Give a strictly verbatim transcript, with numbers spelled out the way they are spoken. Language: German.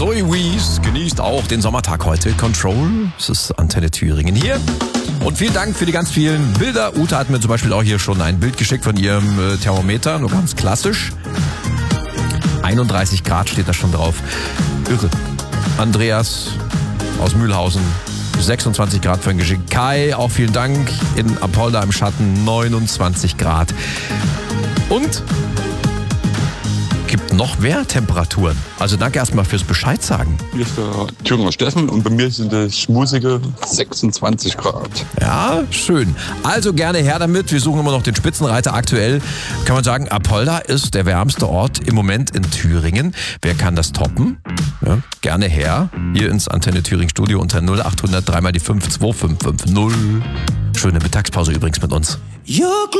Zoe Wees genießt auch den Sommertag heute. Control, es ist Antenne Thüringen hier. Und vielen Dank für die ganz vielen Bilder. Ute hat mir zum Beispiel auch hier schon ein Bild geschickt von ihrem äh, Thermometer, nur ganz klassisch. einunddreißig Grad steht da schon drauf. Irre. Andreas aus Mühlhausen, sechsundzwanzig Grad für ein Geschenk. Kai, auch vielen Dank. In Apolda im Schatten, neunundzwanzig Grad. Und gibt noch mehr Temperaturen. Also danke erstmal fürs Bescheid sagen. Hier ist der Thüringer Steffen und bei mir sind es schmusige sechsundzwanzig Grad. Ja, schön. Also gerne her damit. Wir suchen immer noch den Spitzenreiter. Aktuell kann man sagen, Apolda ist der wärmste Ort im Moment in Thüringen. Wer kann das toppen? Ja, gerne her. Hier ins Antenne Thüringen Studio unter null acht hundert drei mal die fünf zwei fünf fünf null. Schöne Mittagspause übrigens mit uns.